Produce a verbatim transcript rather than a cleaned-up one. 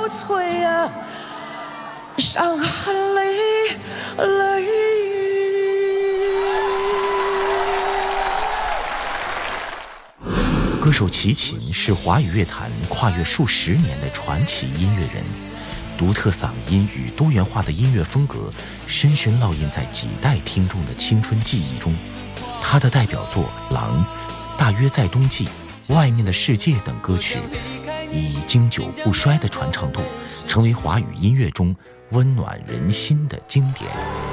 催啊，伤痕累累。 歌手齐秦是华语乐坛跨越数十年的传奇音乐人，独特嗓音与多元化的音乐风格深深烙印在几代听众的青春记忆中。他的代表作《狼》、《大约在冬季》、《外面的世界》等歌曲，以经久不衰的传唱度，成为华语音乐中温暖人心的经典。